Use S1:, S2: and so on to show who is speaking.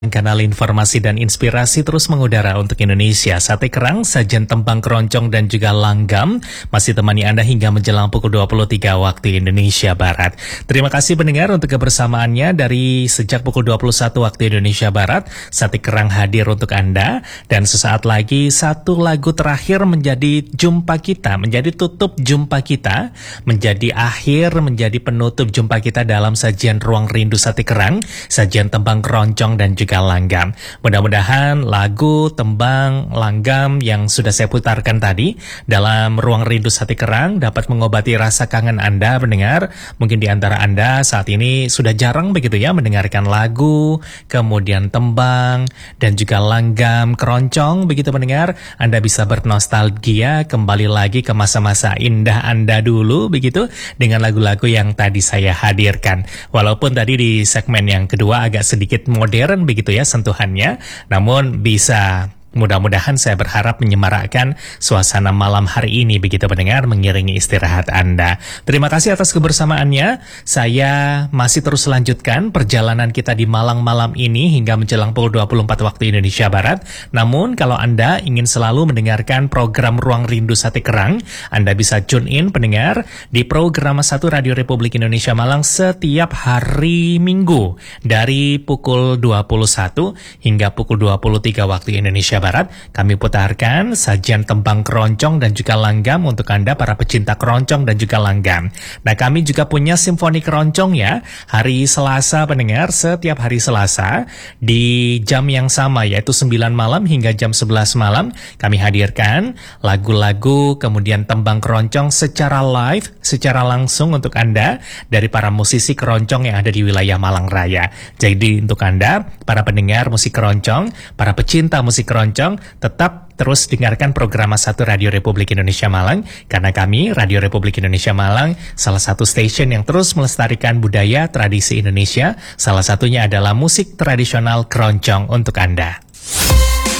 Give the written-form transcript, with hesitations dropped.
S1: Kanal informasi dan inspirasi terus mengudara untuk Indonesia. Sate kerang, sajian tembang keroncong dan juga langgam masih temani Anda hingga menjelang pukul 23 waktu Indonesia Barat. Terima kasih pendengar untuk kebersamaannya dari sejak pukul 21 waktu Indonesia Barat. Sate kerang hadir untuk Anda dan sesaat lagi satu lagu terakhir menjadi jumpa kita, menjadi tutup jumpa kita, menjadi akhir, menjadi penutup jumpa kita dalam sajian Ruang Rindu Sate Kerang, sajian tembang keroncong dan juga langgam. Mudah-mudahan lagu, tembang, langgam yang sudah saya putarkan tadi dalam Ruang Rindu Sate Kerang dapat mengobati rasa kangen Anda pendengar. Mungkin di antara Anda saat ini sudah jarang begitu ya mendengarkan lagu, kemudian tembang, dan juga langgam, keroncong begitu pendengar. Anda bisa bernostalgia kembali lagi ke masa-masa indah Anda dulu begitu dengan lagu-lagu yang tadi saya hadirkan. Walaupun tadi di segmen yang kedua agak sedikit modern begitu ya sentuhannya, namun bisa mudah-mudahan saya berharap menyemarakkan suasana malam hari ini begitu pendengar, mengiringi istirahat Anda. Terima kasih atas kebersamaannya. Saya masih terus lanjutkan perjalanan kita di Malang malam ini hingga menjelang pukul 24 waktu Indonesia Barat. Namun kalau Anda ingin selalu mendengarkan program Ruang Rindu Sate Kerang, Anda bisa tune in pendengar di program 1 Radio Republik Indonesia Malang setiap hari Minggu dari pukul 21 hingga pukul 23 waktu Indonesia Barat. Kami putarkan sajian tembang keroncong dan juga langgam untuk Anda para pecinta keroncong dan juga langgam. Nah, kami juga punya simfoni keroncong ya, hari Selasa pendengar, setiap hari Selasa di jam yang sama yaitu 9 malam hingga jam 11 malam kami hadirkan lagu-lagu kemudian tembang keroncong secara live, secara langsung untuk Anda dari para musisi keroncong yang ada di wilayah Malang Raya. Jadi untuk Anda para pendengar musik keroncong, para pecinta musik keroncong, tetap terus dengarkan program 1 Radio Republik Indonesia Malang, karena kami Radio Republik Indonesia Malang salah satu stasiun yang terus melestarikan budaya tradisi Indonesia. Salah satunya adalah musik tradisional keroncong untuk Anda.